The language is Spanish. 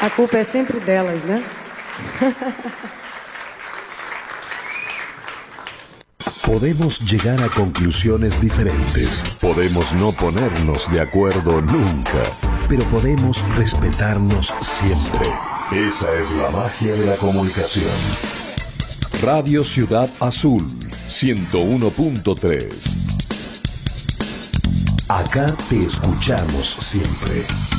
A culpa é sempre delas, né? Podemos llegar a conclusiones diferentes, podemos no ponernos de acuerdo nunca, pero podemos respetarnos siempre. Esa es la magia de la comunicación. Radio Ciudad Azul, 101.3. Acá te escuchamos siempre.